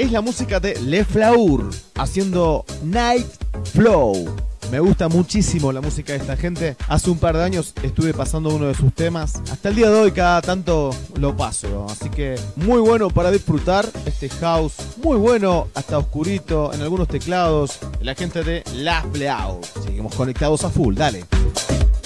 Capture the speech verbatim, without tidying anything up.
es la música de Le Fleur haciendo Night Flow. Me gusta muchísimo la música de esta gente. Hace un par de años estuve pasando uno de sus temas. Hasta el día de hoy cada tanto lo paso. Así que muy bueno para disfrutar este house. Muy bueno, hasta oscurito, en algunos teclados. La gente de La Fleur. Seguimos conectados a full, dale.